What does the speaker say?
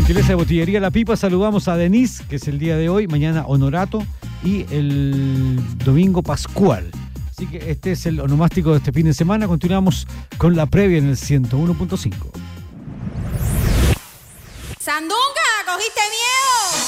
gentileza de Botillería La Pipa, saludamos a Denise, que es el día de hoy, mañana Honorato y el domingo Pascual. Así que este es el onomástico de este fin de semana. Continuamos con la previa en el 101.5. ¡Sandunga! ¡Cogiste miedo!